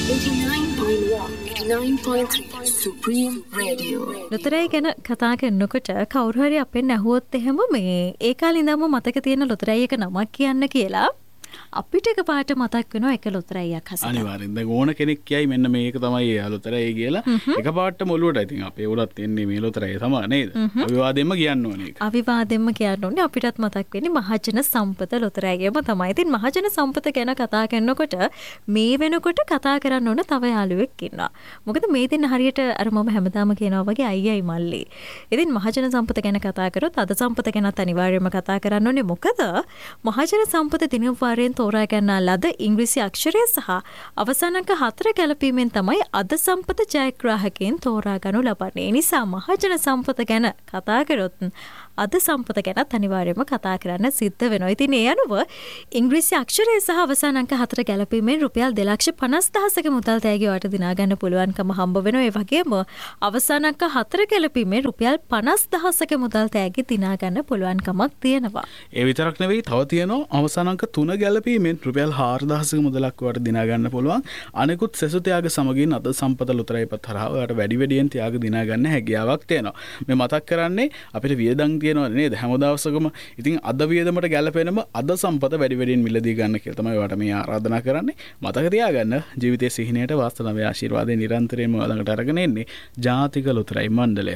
89.3 Supreme Radio. ලොතරැයි ගැන කතා කරනකොට කවුරු හරි අපෙන් ඇහුවොත් එහෙම මේ ඒ කාලේ ඉඳන්ම මතක තියෙන ලොතරැයි එක නමක් කියන්න කියලා අපිට එකපාරට මතක් වෙනවා එක ලොතරැයියක් හසුනා. අනිවාර්යෙන්. දැන් ඕන කෙනෙක් කියයි මෙන්න මේක තමයි ලොතරැයි කියලා. එකපාරට මොළුවට ඉතින් අපේ උලත් එන්නේ මේ ලොතරැයි තමයි නේද? අවිවාදයෙන්ම කියන්න ඕනේ ඒක. අවිවාදයෙන්ම කියන්න ඕනේ. අපිටත් මතක් වෙන්නේ මහජන සම්පත ලොතරැයියම තමයි. ඉතින් මහජන සම්පත ගැන කතා කරනකොට මේ වෙනකොට කතා කරන්න ඕන තව යාළුවෙක් ඉන්නවා. මොකද මේ දෙන්න හරියට අර මම හැමදාම කියනවා වගේ අයියයි මල්ලි. ඉතින් මහජන සම්පත ගැන කතා කරොත් අද සම්පත ගැනත් අනිවාර්යයෙන්ම කතා කරන්න ඕනේ. මොකද මහජන සම්පත දිනවාරයෙන් තෝරා ගන්නා ලද ඉංග්‍රීසි අක්ෂරය සහ අවසාන අංක 4 ගැලපීමෙන් තමයි අද සම්පත ජයග්‍රාහකයන් තෝරා ගනු ලබන්නේ. ඒ නිසා මහජන සම්පත ගැන කතා කරොත් අද සම්පත ගැනත් අනිවාර්යයෙන්ම කතා කරන්න සිද්ධ වෙනවා. ඉතින් ඒ අනුව ඉංග්‍රීසි අක්ෂරය සහ අවසාන අංක 4 ගැලපීමෙන් රුපියල් 2,50,000ක මුදල් තෑගි වට දිනා ගන්න පුළුවන්කම හම්බ වෙනවා. ඒ වගේම අවසාන අංක 4 ගැලපීමෙන් රුපියල් 50,000ක මුදල් තෑගි දිනා ගන්න පුළුවන්කමක් තියෙනවා. ඒ විතරක් නෙවෙයි තව තියෙනවා අවසාන අංක 3 ගැලපීමෙන් රුපියල් 4,000ක මුදලක් වට දිනා ගන්න පුළුවන්. අනෙකුත් සෙසු ත්‍යාග සමගින් අද සම්පත ලොතරැයිපත් හරහා ඔයාලට වැඩි වැඩියෙන් ත්‍යාග දිනා ගන්න හැකියාවක් තියෙනවා. මේ මතක් කරන්නේ අපිට වියදම් තියෙනවා නේද? හැම දවසකම. ඉතින් අද වියදමට ගැලපෙනම අද සම්පත වැඩි වැඩියෙන් මිලදී ගන්න කියලා තමයි ඔයාලට මේ ආරාධනා කරන්නේ. මතක තියාගන්න ජීවිතයේ සිහිනයට වාස්තවයේ ආශිර්වාදේ නිරන්තරයෙන්ම ඔයාලකට අරගෙන එන්නේ ජාතික ලොතරැයි මණ්ඩලය.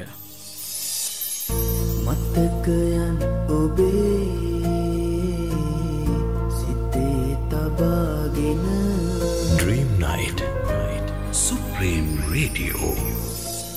මතකයන් ඔබේ සිතේ තබාගෙන Dream Night Supreme Radio